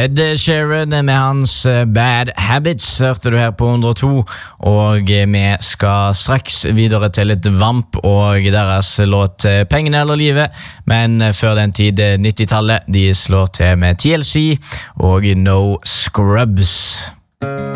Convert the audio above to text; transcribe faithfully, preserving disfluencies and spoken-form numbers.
Ed Sheeran med hans Bad Habits hørte du her på hundre og to, og vi skal straks videre til litt Vamp og deres låt Pengene eller livet, men før den tid nittitallet, de slår til med T L C og No Scrubs.